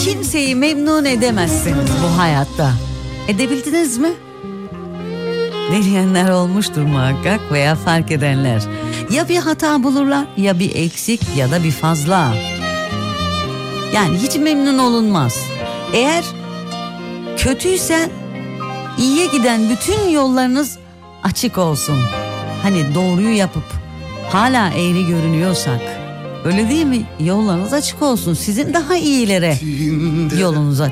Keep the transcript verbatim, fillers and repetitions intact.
kimseyi memnun edemezsiniz bu hayatta. Edebildiniz mi? Deneyenler olmuştur muhakkak veya fark edenler. Ya bir hata bulurlar, ya bir eksik, ya da bir fazla. Yani hiç memnun olunmaz. Eğer kötüysen iyiye giden bütün yollarınız açık olsun. Hani doğruyu yapıp hala eğri görünüyorsak, öyle değil mi? Yollarınız açık olsun. Sizin daha iyilere yolunuz açık.